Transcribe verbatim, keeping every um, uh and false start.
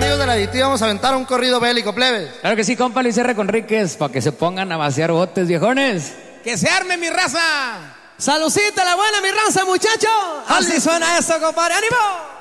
amigos de la adictiva vamos a aventar un corrido bélico, plebes. Claro que sí, compa Luis R. Conríquez, para que se pongan a vaciar botes, viejones. ¡Que se arme mi raza! ¡Salucita la buena, mi raza, muchachos! Así suena eso, compadre. ¡Ánimo!